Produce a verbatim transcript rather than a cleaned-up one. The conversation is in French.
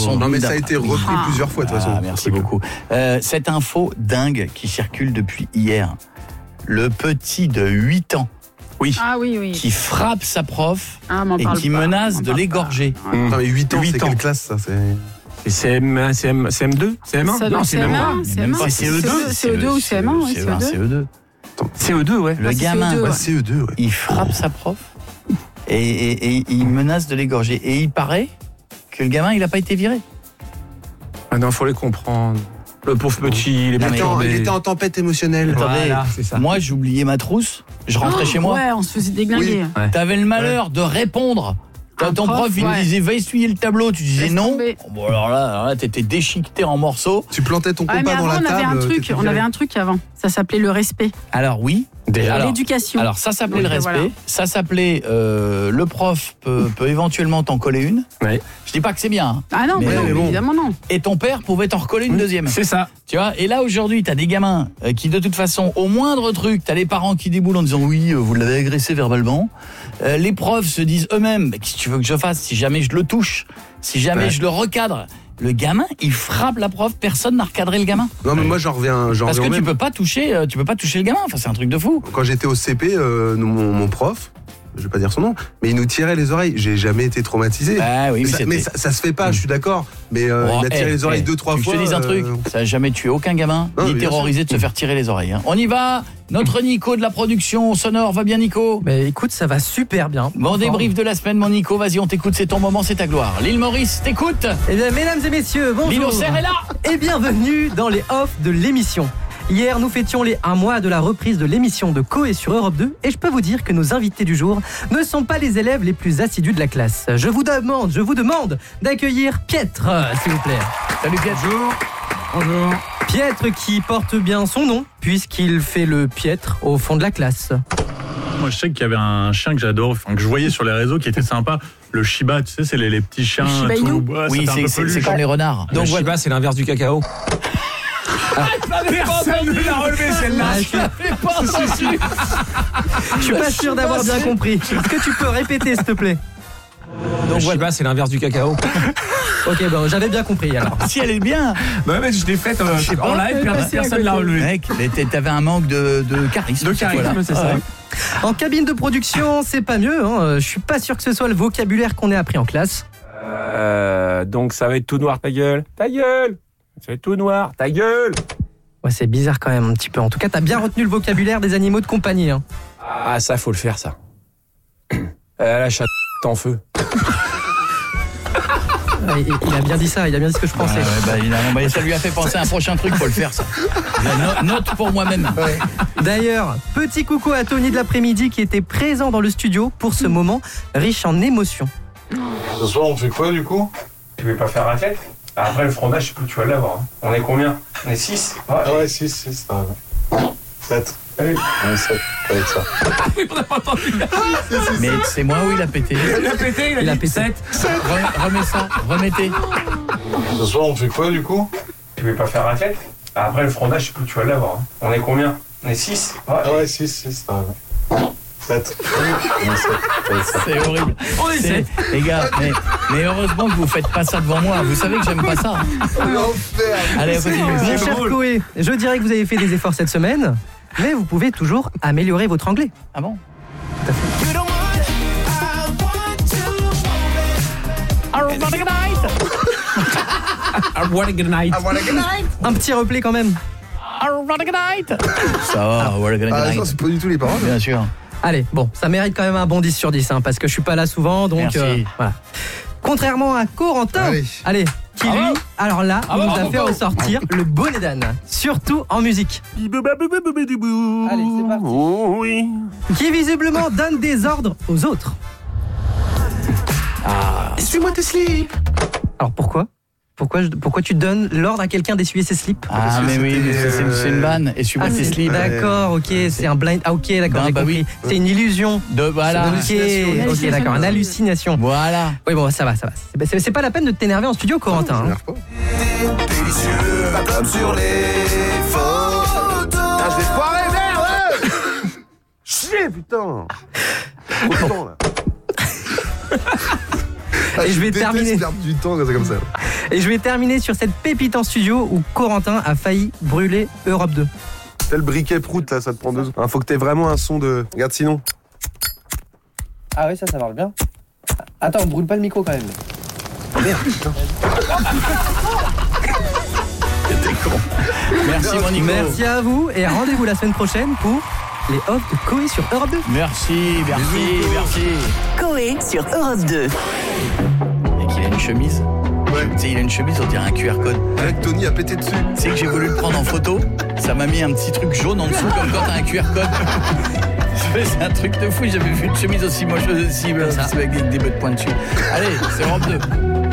chanson. Non, mais ça a été repris ah. plusieurs fois de toute façon. Ah, merci beaucoup. Euh, cette info dingue qui circule depuis hier. Le petit de huit ans. Oui. Ah oui, oui. Qui frappe sa prof ah, et qui pas. menace de l'égorger. Mmh. Non, mais huit ans, c'est ans. quelle classe ça c'est... Et c'est M, c'est M, c'est M deux, c'est M un. Ça non, c'est M un. C'est M un. C'est C E deux. C E deux ou C M un, oui, C E un, C E deux. C E deux, ouais. Le gamin, C E deux, ouais. C E deux, ouais. il frappe sa prof et, et, et il menace de l'égorger. Et il paraît que le gamin, il n'a pas été viré. Ah non, faut les comprendre. Le pauvre petit, les il, était en, il était en tempête émotionnelle. Attendez, voilà, c'est ça. Moi, j'oubliais ma trousse, je rentrais oh, chez moi. Ouais, on se faisait déglinguer. Oui. Ouais. T'avais le malheur ouais. de répondre. Quand ton prof, prof il ouais. te disait va essuyer le tableau, tu disais Laisse non. Bon alors là, alors là t'étais déchiqueté en morceaux. Tu plantais ton compas ah, dans la on table. Avait un truc, on avait un truc avant. Ça s'appelait le respect. Alors oui. Alors, l'éducation. Alors ça s'appelait Donc, le respect. Voilà. Ça s'appelait euh, le prof peut, peut éventuellement t'en coller une. Ouais. Je dis pas que c'est bien. Hein. Ah non, mais non, bon. évidemment non. Et ton père pouvait t'en recoller une oui, deuxième. C'est ça. Tu vois. Et là aujourd'hui, t'as des gamins euh, qui de toute façon, au moindre truc, t'as les parents qui déboulent en disant oui, euh, vous l'avez agressé verbalement. Euh, les profs se disent eux-mêmes, qu'est-ce que tu veux que je fasse si jamais je le touche, si jamais ouais. je le recadre. Le gamin, il frappe la prof, personne n'a recadré le gamin. Non mais moi j'en reviens, j'en Parce reviens que tu même. peux pas toucher, euh, tu peux pas toucher le gamin. Enfin c'est un truc de fou. Quand j'étais au C P, euh, mon, mon prof, je vais pas dire son nom, mais il nous tirait les oreilles. J'ai jamais été traumatisé. Ah oui, mais, mais, ça, mais ça, ça se fait pas, mmh. je suis d'accord. Mais euh, oh, il m'a tiré hey, les oreilles hey, deux trois fois. Je te dis un truc, euh... ça a jamais tué aucun gamin, non, ni terrorisé de se faire tirer les oreilles. Hein. On y va. Notre Nico de la production sonore, va bien Nico? Mais écoute, ça va super bien. Bon débrief de la semaine mon Nico, vas-y on t'écoute, c'est ton moment, c'est ta gloire. L'île Maurice t'écoute. Eh bien mesdames et messieurs, bonjour. L'Innocer est là. Et bienvenue dans les offs de l'émission. Hier, nous fêtions les un mois de la reprise de l'émission de Coé sur Europe deux et je peux vous dire que nos invités du jour ne sont pas les élèves les plus assidus de la classe. Je vous demande, je vous demande d'accueillir Pietre, s'il vous plaît. Salut Pietre. Bonjour. Bonjour. Pietre qui porte bien son nom puisqu'il fait le piètre au fond de la classe. Moi, je sais qu'il y avait un chien que j'adore, enfin, que je voyais sur les réseaux qui était sympa. Le Shiba, tu sais, c'est les, les petits chiens. Le Shiba Inu. Ouais, oui, c'est, c'est, c'est comme les renards. Donc, le Shiba, c'est l'inverse du cacao. Ah, personne ne l'a relevé celle-là. Ah, je l'avais pas entendu. Je suis pas sûr d'avoir bien compris. Est-ce que tu peux répéter s'il te plaît? Donc le Shiba, c'est l'inverse du cacao. Ok, bon, j'avais bien compris alors. Si elle est bien. Bah mais je l'ai faite euh, en live, personne l'a relevé. Mec, t'avais un manque de, de charisme. De charisme, voilà. C'est ça. Ah, en cabine de production, c'est pas mieux. Hein. Je suis pas sûr que ce soit le vocabulaire qu'on ait appris en classe. Euh, donc ça va être tout noir, ta gueule. Ta gueule. Ça va être tout noir, ta gueule. Ouais, c'est bizarre quand même un petit peu. En tout cas, t'as bien retenu le vocabulaire des animaux de compagnie. Hein. Ah, ça, faut le faire, ça. Euh, la chatte en feu. Il, il a bien dit ça, il a bien dit ce que je pensais. Ouais, ouais, bah, il a, bah, ça lui a fait penser à un prochain truc, faut le faire ça. No, note pour moi-même. Ouais. D'ailleurs, petit coucou à Tony de l'après-midi qui était présent dans le studio pour ce moment riche en émotions. Ce soir, on fait quoi du coup? Tu veux pas faire la fête? Après le fromage, je sais plus que tu vas l'avoir. Hein. On est combien? On est six? Ouais, ah ouais, six, six. Ah ouais. sept. Allez. Ouais, sept. Avec ça. On n'a pas entendu. Mais c'est moi où il a pété. Il a pété, il a, il a pété. sept. Re- remets ça, remettez. Ce soir, on fait quoi du coup? Tu veux pas faire la fête? Après le fromage, je sais plus que tu vas l'avoir. Hein. On est combien? On est six? Ouais, ah ouais, six, six. Ah ouais. sept. C'est horrible. On est sept. Les gars, mais, mais heureusement que vous faites pas ça devant moi. Vous savez que j'aime pas ça. Allez, continue. Mon cher Coé, je dirais que vous avez fait des efforts cette semaine, mais vous pouvez toujours améliorer votre anglais. Ah bon? Tout à fait. I wanna good night. I wanna good night. I wanna good night. Un petit replay quand même. I wanna good night. Ça va, I wanna good Ah, night. ça, c'est pas du tout les paroles. Bien sûr. Allez, bon, ça mérite quand même un bon dix sur dix, hein, parce que je suis pas là souvent, donc euh, voilà. Contrairement à Corentin, allez, allez qui lui, ah bon alors là, ah nous bon, a ah fait bon, ressortir le bonnet d'âne, surtout en musique. Allez, c'est parti. Oui. Qui visiblement donne des ordres aux autres. Ah. Suis-moi tes slips. Alors pourquoi Pourquoi, je, pourquoi tu donnes l'ordre à quelqu'un d'essuyer ses slips? Ah, mais oui, mais c'est, c'est, c'est une vanne. Et suis pas ah, tes slips. D'accord, ok, c'est un blind. Ah, ok, d'accord, Non, j'ai bah compris. oui. C'est une illusion. De, voilà. Ok, ok, d'accord, une hallucination. Voilà. Oui, bon, ça va, ça va. C'est, c'est, c'est pas la peine de t'énerver en studio, Corentin. Je Hein. pas. Délicieux, pas comme sur les photos. Ah, je vais foirer, merde. Chier, putain. Trop de temps, là. Ah, Et je vais déteste terminer. perdre du temps quand c'est comme ça. Et je vais terminer sur cette pépite en studio où Corentin a failli brûler Europe deux. T'as le briquet prout là, ça te prend deux secondes. Faut que t'aies vraiment un son de. Regarde sinon. Ah oui, ça, ça marche bien. Attends, on brûle pas le micro quand même. Merde, putain. T'es con. Merci mon Nico. Merci à vous et rendez-vous la semaine prochaine pour les off de Coé sur Europe deux. Merci, merci, merci. Coé sur Europe deux. Et qu'il a une chemise. Ouais. Tu sais, il a une chemise, on dirait un Q R code. Avec Tony a pété dessus. Tu sais que j'ai voulu le prendre en photo, ça m'a mis un petit truc jaune en dessous, comme quand t'as un Q R code. C'est un truc de fou, j'avais vu une chemise aussi moche, aussi, avec des, des bouts de poing dessus. Allez, c'est Europe deux.